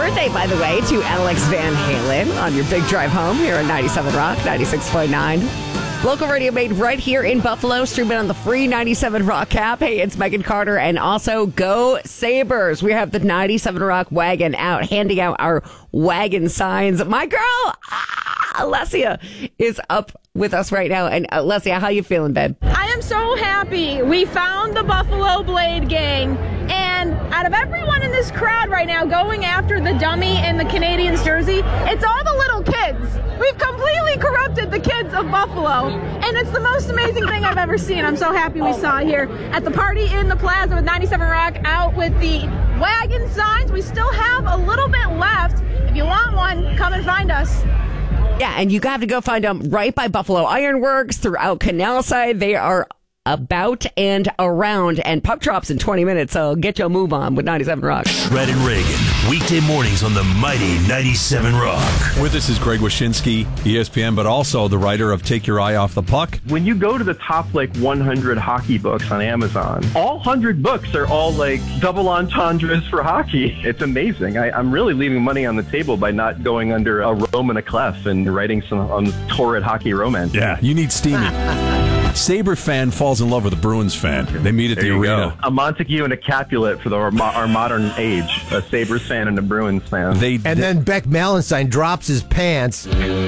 birthday, by the way, to Alex Van Halen on your big drive home here at 97 Rock, 96.9. Local radio made right here in Buffalo. Stream it on the free 97 Rock app. Hey, it's Megan Carter. And also, go Sabres. We have the 97 Rock wagon out, handing out our wagon signs. My girl, Alessia, is up with us right now. And Alessia, how you feeling, babe? I am so happy. We found the Buffalo Blade Gang. And out of everyone in this crowd right now going after the dummy in the Canadiens jersey, it's all the little kids. We've completely corrupted the kids of Buffalo. And it's the most amazing thing I've ever seen. I'm so happy we saw it here at the party in the plaza with 97 Rock out with the wagon signs. We still have a little bit left. If you want one, come and find us. Yeah, and you have to go find them right by Buffalo Ironworks throughout Canal Side. They are about and around, and puck drops in 20 minutes, so get your move on with 97 Rock. Shred and Reagan, weekday mornings on the mighty 97 Rock. With us is Greg Wyshynski, ESPN, but also the writer of Take Your Eye Off the Puck. When you go to the top 100 hockey books on Amazon, all 100 books are all double entendres for hockey. It's amazing. I'm really leaving money on the table by not going under a Rome and a clef and writing some torrid hockey romance. Yeah, you need steamy. Sabre fan falls in love with a Bruins fan. They meet at the arena. Go. A Montague and a Capulet for our modern age. A Sabres fan and a Bruins fan. Then Beck Malenstein drops his pants.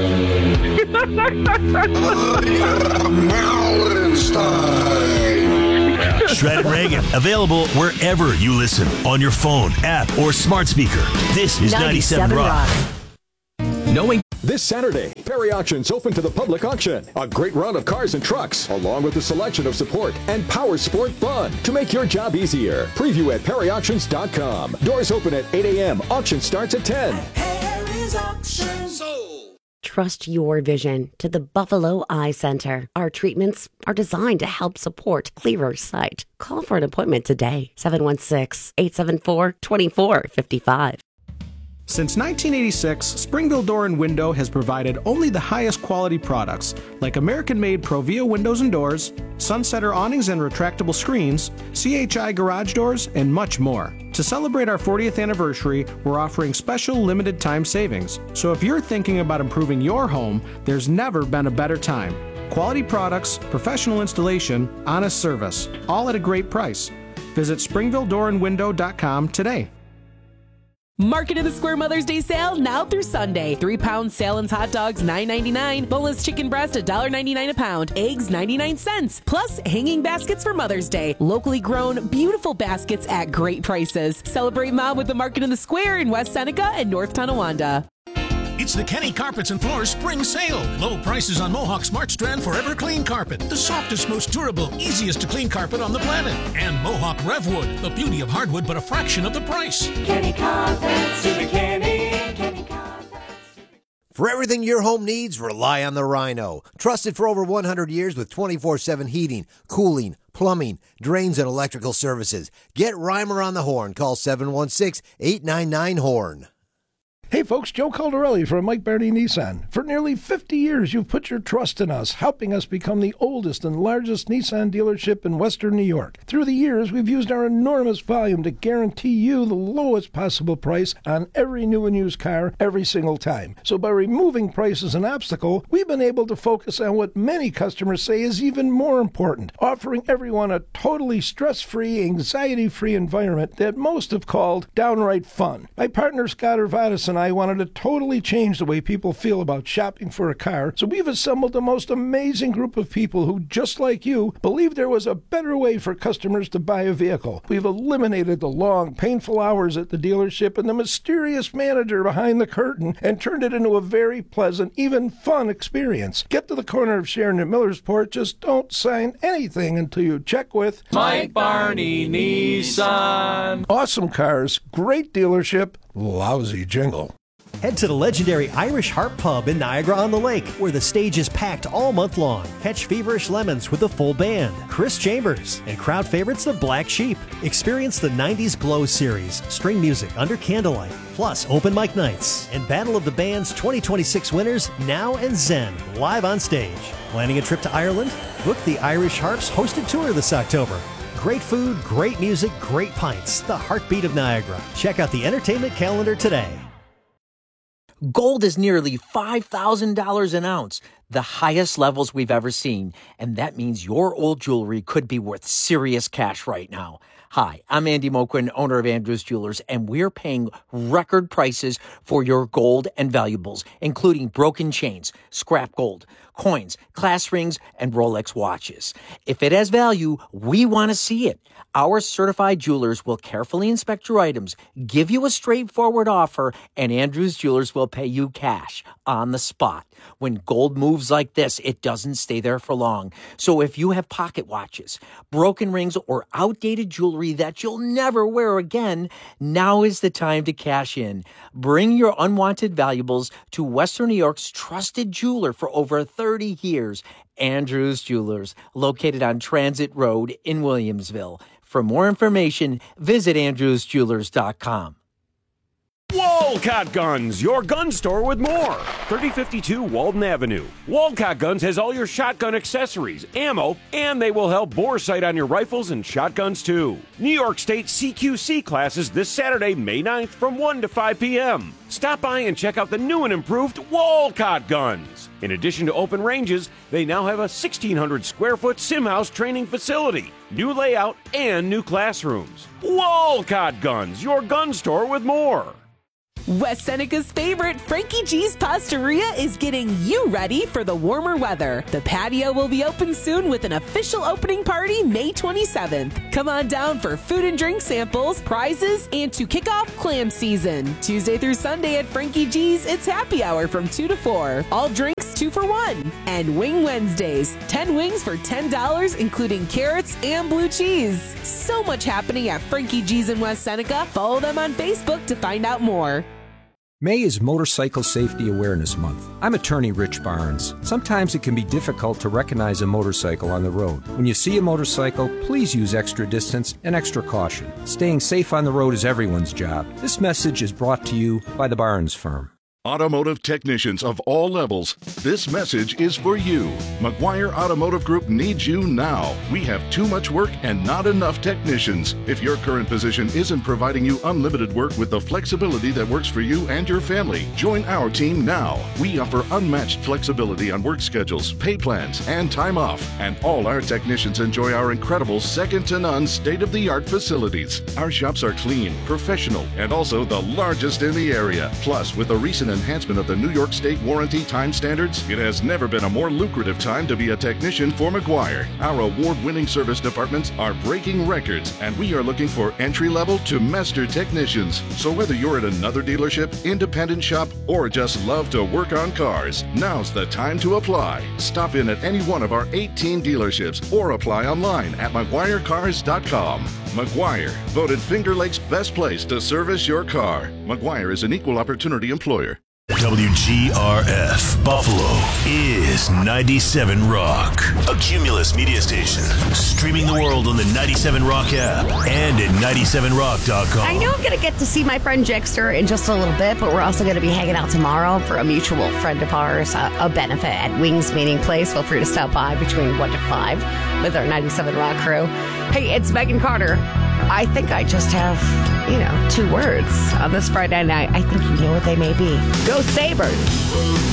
Shred and Reagan, available wherever you listen, on your phone, app, or smart speaker. This is 97 Rock. Knowing this Saturday, Perry Auctions open to the public auction. A great run of cars and trucks, along with a selection of support and power sport fun to make your job easier. Preview at perryauctions.com. Doors open at 8 a.m. Auction starts at 10. Perry's Auctions. Trust your vision to the Buffalo Eye Center. Our treatments are designed to help support clearer sight. Call for an appointment today. 716-874-2455. Since 1986, Springville Door and Window has provided only the highest quality products, like American-made Provia windows and doors, Sunsetter awnings and retractable screens, CHI garage doors, and much more. To celebrate our 40th anniversary, we're offering special limited time savings. So if you're thinking about improving your home, there's never been a better time. Quality products, professional installation, honest service, all at a great price. Visit SpringvilleDoorandWindow.com today. Market in the Square Mother's Day sale now through Sunday. 3-pound Salins hot dogs $9.99. Boneless chicken breast $1.99 a pound. Eggs 99 cents. Plus hanging baskets for Mother's Day. Locally grown, beautiful baskets at great prices. Celebrate Mom with the Market in the Square in West Seneca and North Tonawanda. It's the Kenny Carpets and Floors Spring Sale. Low prices on Mohawk Smart Strand Forever Clean Carpet. The softest, most durable, easiest to clean carpet on the planet. And Mohawk Revwood. The beauty of hardwood, but a fraction of the price. Kenny Carpets, Super Kenny Carpets. For everything your home needs, rely on the Rhino. Trusted for over 100 years with 24/7 heating, cooling, plumbing, drains, and electrical services. Get Reimer on the horn. Call 716-899-HORN. Hey folks, Joe Caldarelli from Mike Barney Nissan. For nearly 50 years, you've put your trust in us, helping us become the oldest and largest Nissan dealership in Western New York. Through the years, we've used our enormous volume to guarantee you the lowest possible price on every new and used car every single time. So by removing price as an obstacle, we've been able to focus on what many customers say is even more important, offering everyone a totally stress-free, anxiety-free environment that most have called downright fun. My partner Scott Urvatis and I wanted to totally change the way people feel about shopping for a car, so we've assembled the most amazing group of people who, just like you, believe there was a better way for customers to buy a vehicle. We've eliminated the long, painful hours at the dealership and the mysterious manager behind the curtain and turned it into a very pleasant, even fun experience. Get to the corner of Sharon and Millersport, just don't sign anything until you check with Mike Barney Nissan. Awesome cars, great dealership, lousy jingle. Head to the legendary Irish Harp Pub in Niagara-on-the-Lake, where the stage is packed all month long. Catch Feverish Lemons with a full band, Chris Chambers, and crowd favorites the Black Sheep. Experience the 90s Glow series, string music under candlelight, plus open mic nights, and Battle of the Bands 2026 winners Now and Zen live on stage. Planning a trip to Ireland? Book the Irish Harp's hosted tour this October. Great food, great music, great pints. The heartbeat of Niagara. Check out the entertainment calendar today. Gold is nearly $5,000 an ounce, the highest levels we've ever seen. And that means your old jewelry could be worth serious cash right now. Hi, I'm Andy Moquin, owner of Andrews Jewelers, and we're paying record prices for your gold and valuables, including broken chains, scrap gold, coins, class rings, and Rolex watches. If it has value, we want to see it. Our certified jewelers will carefully inspect your items, give you a straightforward offer, and Andrews Jewelers will pay you cash on the spot. When gold moves like this, it doesn't stay there for long. So if you have pocket watches, broken rings, or outdated jewelry that you'll never wear again, now is the time to cash in. Bring your unwanted valuables to Western New York's trusted jeweler for over 30 years, Andrews Jewelers, located on Transit Road in Williamsville. For more information, visit andrewsjewelers.com. Walcott Guns, your gun store with more. 3052 Walden Avenue. Walcott Guns has all your shotgun accessories, ammo, and they will help bore sight on your rifles and shotguns too. New York State CQC classes this Saturday, May 9th from 1 to 5 p.m. Stop by and check out the new and improved Walcott Guns. In addition to open ranges, they now have a 1,600 square foot sim house training facility, new layout, and new classrooms. Walcott Guns, your gun store with more. West Seneca's favorite, Frankie G's Pastaria, is getting you ready for the warmer weather. The patio will be open soon with an official opening party May 27th. Come on down for food and drink samples, prizes, and to kick off clam season. Tuesday through Sunday at Frankie G's, it's happy hour from 2 to 4. All drinks 2 for 1. And Wing Wednesdays, 10 wings for $10, including carrots and blue cheese. So much happening at Frankie G's in West Seneca. Follow them on Facebook to find out more. May is Motorcycle Safety Awareness Month. I'm attorney Rich Barnes. Sometimes it can be difficult to recognize a motorcycle on the road. When you see a motorcycle, please use extra distance and extra caution. Staying safe on the road is everyone's job. This message is brought to you by the Barnes Firm. Automotive technicians of all levels, this message is for you. McGuire Automotive Group needs you now. We have too much work and not enough technicians. If your current position isn't providing you unlimited work with the flexibility that works for you and your family, join our team now. We offer unmatched flexibility on work schedules, pay plans, and time off. And all our technicians enjoy our incredible second-to-none state-of-the-art facilities. Our shops are clean, professional, and also the largest in the area. Plus, with the recent enhancement of the New York State warranty time standards, it has never been a more lucrative time to be a technician for McGuire. Our award-winning service departments are breaking records, and we are looking for entry-level to master technicians. So whether you're at another dealership, independent shop, or just love to work on cars, now's the time to apply. Stop in at any one of our 18 dealerships or apply online at McGuireCars.com. McGuire, voted Finger Lakes' best place to service your car. McGuire is an equal opportunity employer. WGRF Buffalo is 97 Rock, a Cumulus media station, streaming the world on the 97 Rock app and at 97rock.com. I know I'm going to get to see my friend Jexter in just a little bit, but we're also going to be hanging out tomorrow for a mutual friend of ours, a benefit at Wings Meeting Place. Feel free to stop by between 1 to 5 with our 97 Rock crew. Hey, it's Megan Carter. I think I just have, 2 words on this Friday night. I think you know what they may be. Go Sabres!